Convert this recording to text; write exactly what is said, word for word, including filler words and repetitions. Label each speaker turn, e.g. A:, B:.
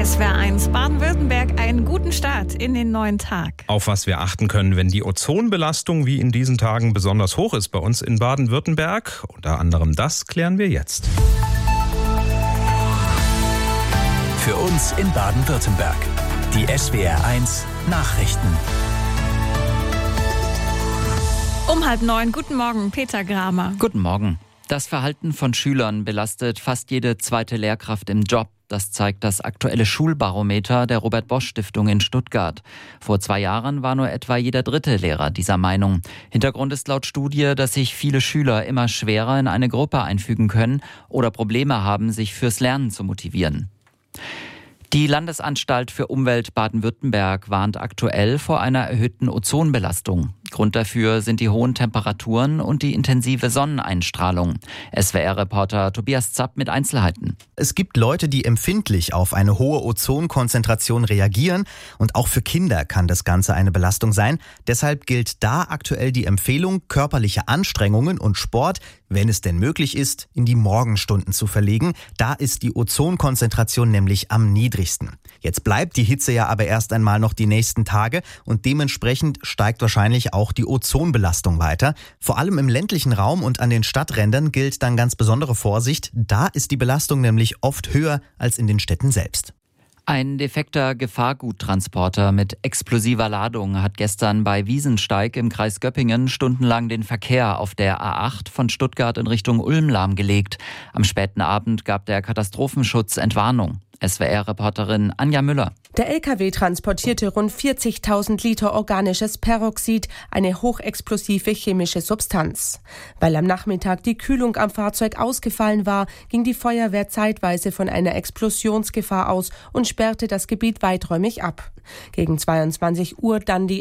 A: S W R eins Baden-Württemberg, einen guten Start in den neuen Tag.
B: Auf was wir achten können, wenn die Ozonbelastung wie in diesen Tagen besonders hoch ist bei uns in Baden-Württemberg. Unter anderem das klären wir jetzt.
C: Für uns in Baden-Württemberg. Die S W R eins Nachrichten.
A: Um halb neun, guten Morgen, Peter Gramer.
D: Guten Morgen. Das Verhalten von Schülern belastet fast jede zweite Lehrkraft im Job. Das zeigt das aktuelle Schulbarometer der Robert-Bosch-Stiftung in Stuttgart. Vor zwei Jahren war nur etwa jeder dritte Lehrer dieser Meinung. Hintergrund ist laut Studie, dass sich viele Schüler immer schwerer in eine Gruppe einfügen können oder Probleme haben, sich fürs Lernen zu motivieren. Die Landesanstalt für Umwelt Baden-Württemberg warnt aktuell vor einer erhöhten Ozonbelastung. Grund dafür sind die hohen Temperaturen und die intensive Sonneneinstrahlung. S W R-Reporter Tobias Zapp mit Einzelheiten.
E: Es gibt Leute, die empfindlich auf eine hohe Ozonkonzentration reagieren. Und auch für Kinder kann das Ganze eine Belastung sein. Deshalb gilt da aktuell die Empfehlung, körperliche Anstrengungen und Sport, wenn es denn möglich ist, in die Morgenstunden zu verlegen. Da ist die Ozonkonzentration nämlich am niedrigsten. Jetzt bleibt die Hitze ja aber erst einmal noch die nächsten Tage und dementsprechend steigt wahrscheinlich auch die Ozonbelastung weiter. Vor allem im ländlichen Raum und an den Stadträndern gilt dann ganz besondere Vorsicht. Da ist die Belastung nämlich oft höher als in den Städten selbst.
D: Ein defekter Gefahrguttransporter mit explosiver Ladung hat gestern bei Wiesensteig im Kreis Göppingen stundenlang den Verkehr auf der A acht von Stuttgart in Richtung Ulm lahmgelegt. Am späten Abend gab der Katastrophenschutz Entwarnung. S W R-Reporterin Anja Müller.
F: Der L K W transportierte rund vierzigtausend Liter organisches Peroxid, eine hochexplosive chemische Substanz. Weil am Nachmittag die Kühlung am Fahrzeug ausgefallen war, ging die Feuerwehr zeitweise von einer Explosionsgefahr aus und sperrte das Gebiet weiträumig ab. Gegen zweiundzwanzig Uhr dann die